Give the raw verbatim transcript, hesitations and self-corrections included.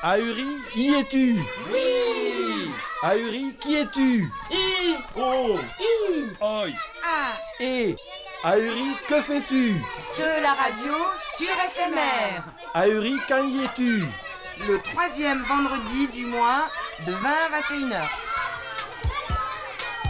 Ahuri, y es-tu? Oui. Ahuri, qui es-tu? I. Oh. I. Oi. A. Et Ahuri, que fais-tu? De la radio sur F M R. Ahuri, quand y es-tu? Le troisième vendredi du mois de vingt à vingt et une heures.